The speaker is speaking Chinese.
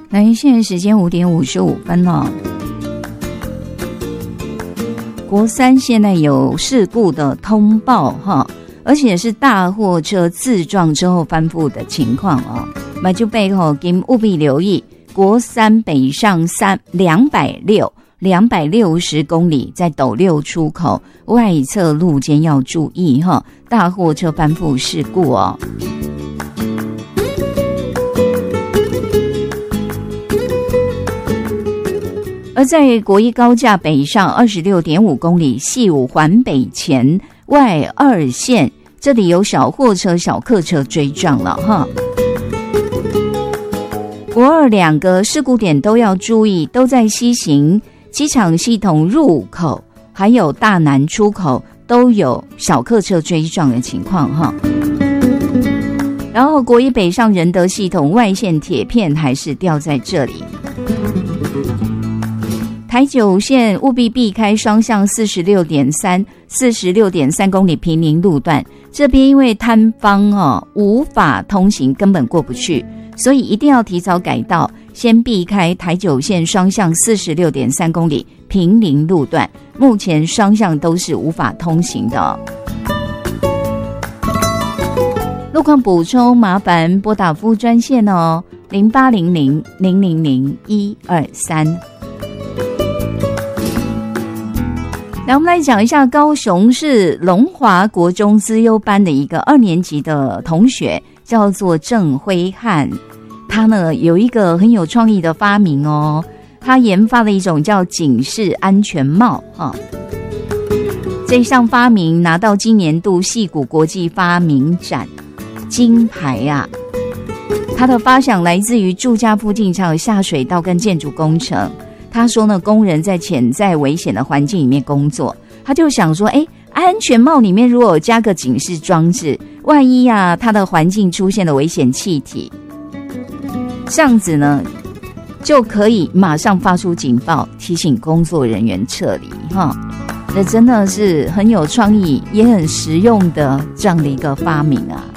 来，现在时间5点55分了。国三现在有事故的通报哈，而且是大货车自撞之后翻覆的情况啊。那就背后请务必留意，国三北上260公里，在斗六出口外侧路肩要注意哈，大货车翻覆事故哦。而在国一高架北上26.5公里细五环北前外2线，这里有小货车、小客车追撞了哈。国二2个事故点都要注意，都在西行机场系统入口，还有大南出口都有小客车追撞的情况哈。然后国一北上仁德系统外线铁片还是掉在这里。台九线务必避开双向46.3公里平林路段，这边因为摊方无法通行，根本过不去，所以一定要提早改道，先避开台九线双向46.3公里平林路段，目前双向都是无法通行的。路况补充，麻烦拨打服务专线哦，0800-000-123。来，我们来讲一下高雄市龙华国中资优班的一个2年级的同學，叫做郑辉汉。他呢有一个很有创意的发明哦，他研发了一种叫警示安全帽这项发明拿到今年度矽谷国际发明展金牌啊。他的发想来自于住家附近常有下水道跟建筑工程。他说呢，工人在潜在危险的环境里面工作，他就想说，安全帽里面如果有加个警示装置，万一他的环境出现了危险气体，这样子呢就可以马上发出警报，提醒工作人员撤离哈。这真的是很有创意也很实用的这样的一个发明啊。